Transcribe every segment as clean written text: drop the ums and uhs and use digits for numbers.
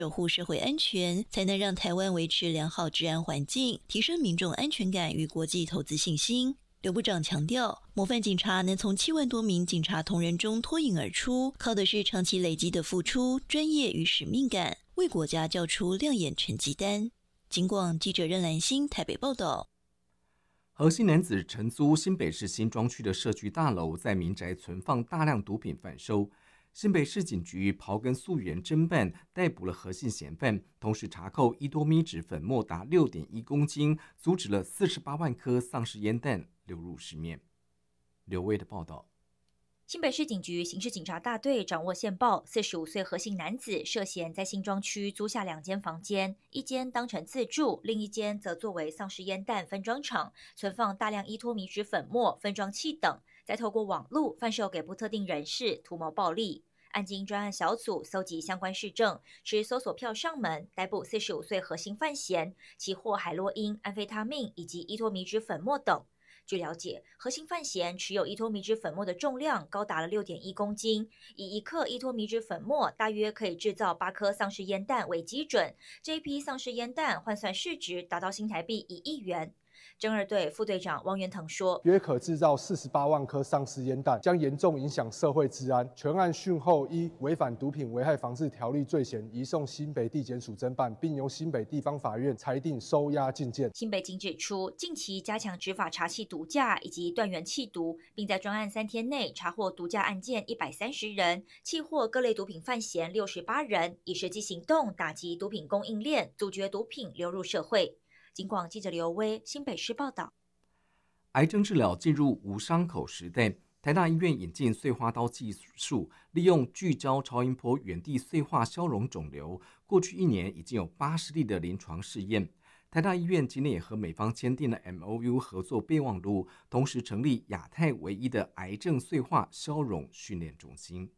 守护社会安全，才能让台湾维持良好治安环境，提升民众安全感与国际投资信心。刘部长强调，模范警察能从7万多名警察同仁中脱颖而出，靠的是长期累积的付出、专业与使命感，为国家交出亮眼成绩单。警广记者任兰心台北报道。 何姓男子承租新北市新庄区的社区大楼，在民宅存放大量毒品贩售。新北市警局刨根溯源侦办，逮捕了何姓嫌犯，同时查扣1多米纸粉末达6.1公斤，阻止了48万颗丧尸烟弹流入市面。刘威的报道。 新北市警局刑事警察大队掌握线报，45岁何姓男子涉嫌在新庄区租下2间房间，一间当成自住，另一间则作为丧尸烟弹分装场，存放大量依托米纸粉末、分装器等，再透过网路贩售给不特定人士，图谋暴利。案经专案小组搜集相关事证，持搜索票上门，逮捕45岁何姓犯嫌，其获海洛因、安非他命以及依托米纸粉末等。据了解，何姓犯嫌持有依托米纸粉末的重量高达了6.1公斤，以1克依托米纸粉末大约可以制造8颗丧尸烟弹为基准，这一批丧尸烟弹换算市值达到新台币1亿元。侦二队副队长汪元腾说， 约可制造48万颗丧尸烟弹，将严重影响社会治安。全案讯后依违反毒品危害防治条例罪嫌，移送新北地检署侦办，并由新北地方法院裁定收押禁见。 新北警指出，近期加强执法查缉毒驾以及断源弃毒，并在专案3天内查获毒驾案件130人，缉获各类毒品犯嫌68人，以实际行动打击毒品供应链，阻绝毒品流入社会。警广记者刘威新北市报道。 癌症治疗进入无伤口时代，台大医院引进碎花刀技术，利用聚焦超音波原地碎化消融肿瘤。过去1年已经有80例的临床试验。台大医院今年也和美方签订了 MOU 合作备忘录，同时成立亚太唯一的癌症碎化消融训练中心。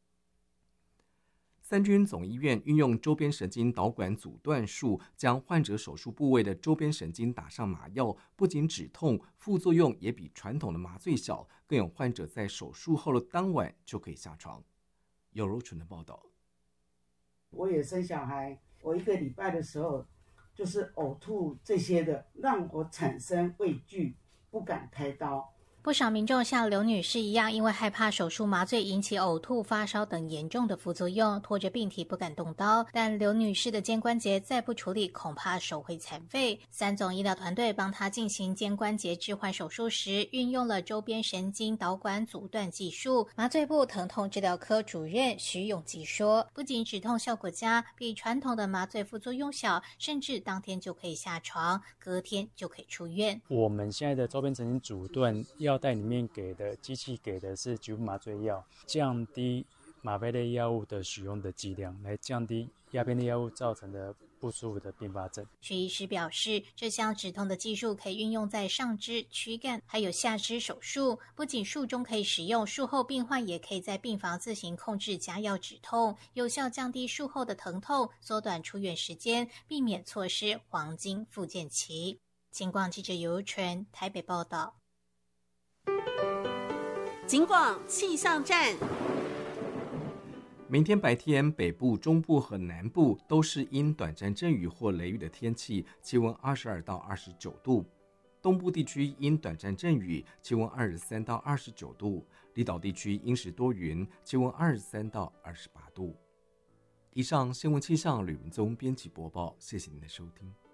三军总医院运用周边神经导管阻断术，将患者手术部位的周边神经打上麻药，不仅止痛，副作用也比传统的麻醉小，更有患者在手术后的当晚就可以下床。有柔纯的报道。 我也生小孩，我1个礼拜的时候就是呕吐这些的，让我产生畏惧，不敢开刀。 不少民众像刘女士一样，因为害怕手术麻醉引起呕吐、发烧等严重的副作用，拖着病体不敢动刀。但刘女士的肩关节再不处理，恐怕手会残废。三总医疗团队帮她进行肩关节置换手术时，运用了周边神经导管阻断技术。麻醉部疼痛治疗科主任徐永吉说，不仅止痛效果佳，比传统的麻醉副作用小，甚至当天就可以下床，隔天就可以出院。 我们现在的周边神经阻断药袋里面给的机器给的是局部麻醉药，降低吗啡类药物的使用的剂量，来降低鸦片类药物造成的不舒服的并发症。 徐医师表示，这项止痛的技术可以运用在上肢、躯干还有下肢手术，不仅术中可以使用，术后病患也可以在病房自行控制加药止痛，有效降低术后的疼痛，缩短出院时间，避免错失黄金复健期。警广记者尤纯台北报道。 警广气象站。 明天白天，北部、中部和南部都是因短暂阵雨或雷雨的天气，气温22到29度；东部地区因短暂阵雨，气温23到29度；离岛地区阴时多云，气温23到28度。以上新闻气象，吕文宗编辑播报，谢谢您的收听。